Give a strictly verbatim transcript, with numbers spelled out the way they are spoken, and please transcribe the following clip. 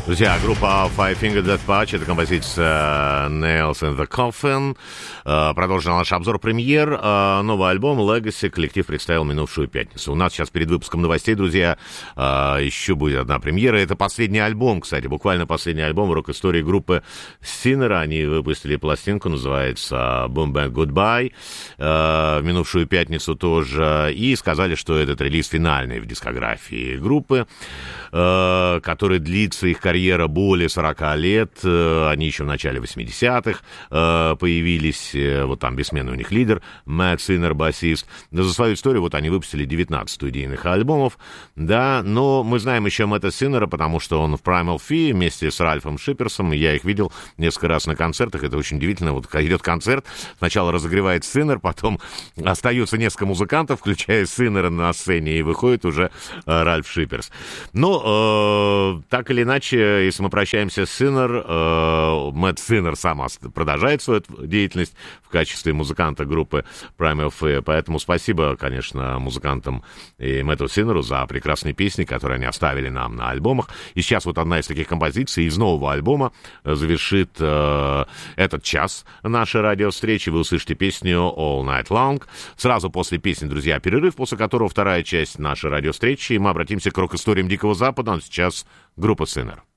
Друзья, группа Five Finger Death Punch, это композиция Nails in the Coffin. Продолжим наш обзор премьер. Новый альбом Legacy коллектив представил минувшую пятницу. У нас сейчас перед выпуском новостей, друзья, еще будет одна премьера. Это последний альбом, кстати, буквально последний альбом в рок-истории группы Sinner. Они выпустили пластинку, называется Boom Bang Goodbye, в минувшую пятницу тоже. И сказали, что этот релиз финальный в дискографии группы, который длится их карьера более сорока лет, они еще в начале восьмидесятых появились, вот там бессменный у них лидер, Мэтт Синнер, басист. За свою историю вот они выпустили девятнадцать студийных альбомов, да, но мы знаем еще Мэтта Синнера, потому что он в Primal Fear вместе с Ральфом Шиперсом, я их видел несколько раз на концертах, это очень удивительно, вот когда идет концерт, сначала разогревает Синнер, потом остаются несколько музыкантов, включая Синнера на сцене, и выходит уже Ральф Шиперс. Но э, так или иначе, если мы прощаемся с Sinner, э, Мэтт Синнер сам продолжает свою деятельность в качестве музыканта группы Primal Fear, поэтому спасибо, конечно, музыкантам и Мэтту Синнеру за прекрасные песни, которые они оставили нам на альбомах. И сейчас вот одна из таких композиций из нового альбома завершит э, этот час нашей радиовстречи. Вы услышите песню All Night Long. Сразу после песни, друзья, перерыв, после которого вторая часть нашей радиовстречи, и мы обратимся к рок-историям Дикого Запада. Но сейчас группа Sinner.